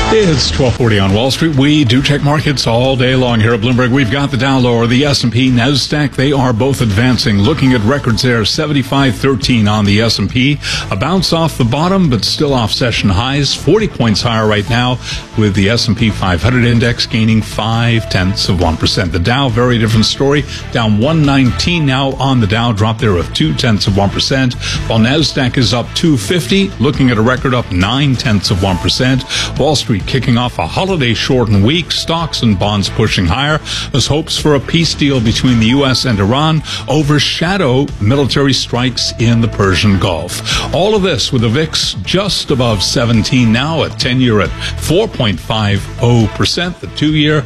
It's 12:40 on Wall Street. We do check markets all day long here at Bloomberg. We've got the Dow lower, the S&P, NASDAQ. They are both advancing. Looking at records there, 75.13 on the S&P. A bounce off the bottom, but still off session highs. 40 points higher right now, with the S&P 500 index gaining 0.5%. The Dow, very different story. Down 119 now on the Dow, drop there of 0.2%. While NASDAQ is up 250, looking at a record up 0.9%. Wall Street kicking off a holiday-shortened week. Stocks and bonds pushing higher as hopes for a peace deal between the U.S. and Iran overshadow military strikes in the Persian Gulf. All of this with the VIX just above 17 now, a 10-year at 4.50%, the 2-year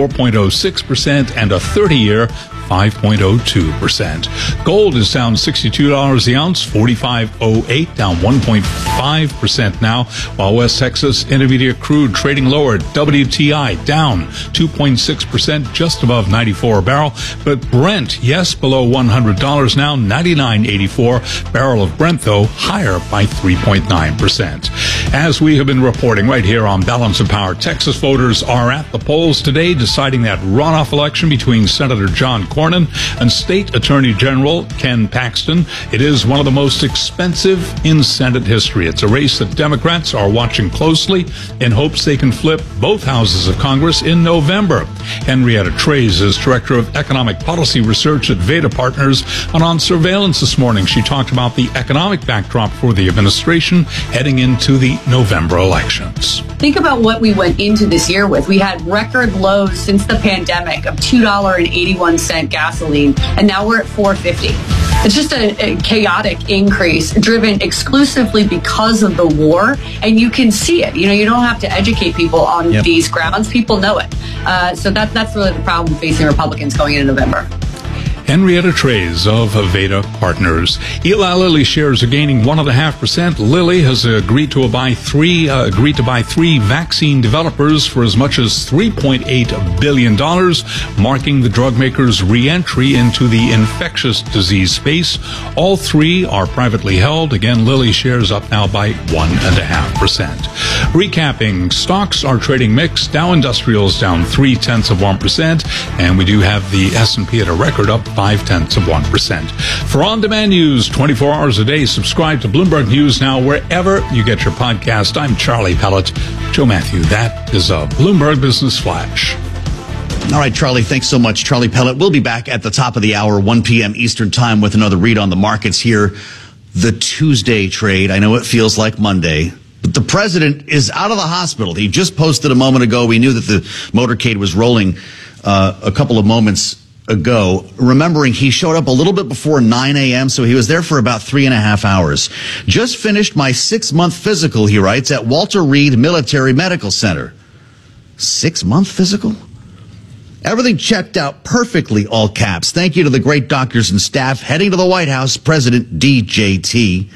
4.06%, and a 30-year 5.02%. Gold is down $62 the ounce, 45.08, down 1.5% now, while West Texas Intermediate crude trading lower. WTI down 2.6%, just above 94 a barrel. But Brent, yes, below $100 now, 99.84. Barrel of Brent, though, higher by 3.9%. As we have been reporting right here on Balance of Power, Texas voters are at the polls today deciding that runoff election between Senator John Cornyn and State Attorney General Ken Paxton. It is one of the most expensive in Senate history. It's a race that Democrats are watching closely in hopes they can flip both houses of Congress in November. Henrietta Treyz is Director of Economic Policy Research at Veda Partners, and on Surveillance this morning, she talked about the economic backdrop for the administration heading into the November elections. Think about what we went into this year with. We had record lows since the pandemic of $2.81 gasoline, and now we're at $4.50. It's just a chaotic increase driven exclusively because of the war, and you can see it. You know, you don't have to educate people on these grounds. People know it. So that's really the problem facing Republicans going into November. Henrietta Treyz of Veda Partners. Eli Lilly shares are gaining 1.5%. Lilly has agreed to buy three vaccine developers for as much as $3.8 billion, marking the drug maker's re-entry into the infectious disease space. All three are privately held. Again, Lilly shares up now by 1.5%. Recapping, stocks are trading mixed. Dow Industrials down 0.3%, and we do have the S&P at a record up 0.5%. For on-demand news 24 hours a day, subscribe to Bloomberg News Now wherever you get your podcast. I'm Charlie Pellet. Joe Matthew, that is a Bloomberg Business Flash. All right, Charlie, thanks so much. Charlie Pellet. We'll be back at the top of the hour, 1 p.m. Eastern Time, with another read on the markets here. The Tuesday trade. I know it feels like Monday, but the president is out of the hospital. He just posted a moment ago. We knew that the motorcade was rolling a couple of moments ago, remembering he showed up a little bit before 9 a.m., so he was there for about 3.5 hours. Just finished my 6-month physical, he writes, at Walter Reed Military Medical Center. 6-month physical? Everything checked out perfectly, all caps. Thank you to the great doctors and staff. Heading to the White House, President DJT.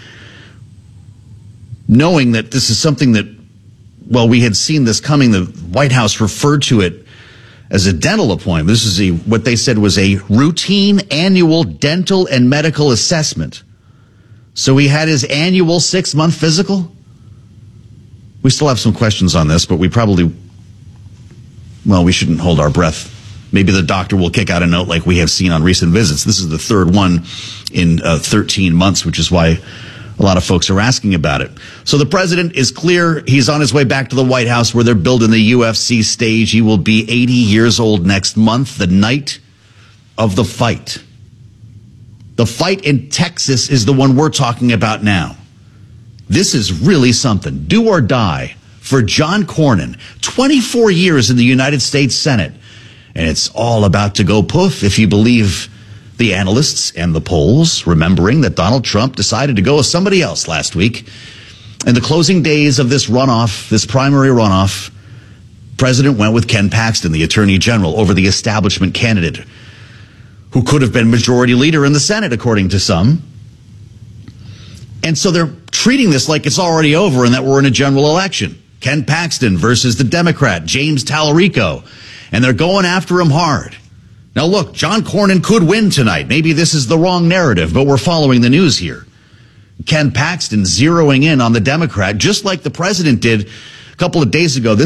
Knowing that this is something that, well, we had seen this coming, the White House referred to it as a dental appointment. This is what they said was a routine annual dental and medical assessment. So he had his annual 6-month physical? We still have some questions on this, but we shouldn't hold our breath. Maybe the doctor will kick out a note like we have seen on recent visits. This is the third one in 13 months, which is why a lot of folks are asking about it. So the president is clear. He's on his way back to the White House where they're building the UFC stage. He will be 80 years old next month, the night of the fight. The fight in Texas is the one we're talking about now. This is really something. Do or die for John Cornyn. 24 years in the United States Senate. And it's all about to go poof if you believe the analysts and the polls, remembering that Donald Trump decided to go with somebody else last week. In the closing days of this runoff, this primary runoff, President went with Ken Paxton, the Attorney General, over the establishment candidate who could have been majority leader in the Senate, according to some. And so they're treating this like it's already over and that we're in a general election. Ken Paxton versus the Democrat, James Tallarico. And they're going after him hard. Now, look, John Cornyn could win tonight. Maybe this is the wrong narrative, but we're following the news here. Ken Paxton zeroing in on the Democrat, just like the president did a couple of days ago.